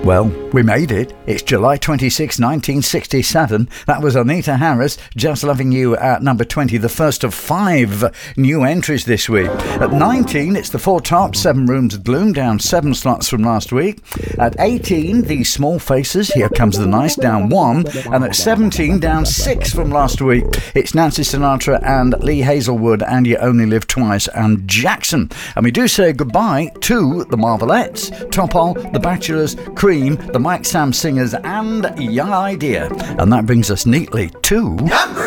Well, we made it. It's July 26, 1967. That was Anita Harris, Just Loving You at number 20, the first of 5 new entries this week. At 19, it's the Four Tops, 7 Rooms of Gloom, down 7 slots from last week. At 18, the Small Faces, Here Comes the Nice, down 1. And at 17, down 6 from last week, it's Nancy Sinatra and Lee Hazelwood and You Only Live Twice and Jackson. And we do say goodbye to the Marvelettes, Topol, The Bachelors, Cream, the Mike Sam Singers and Young Idea. And that brings us neatly to...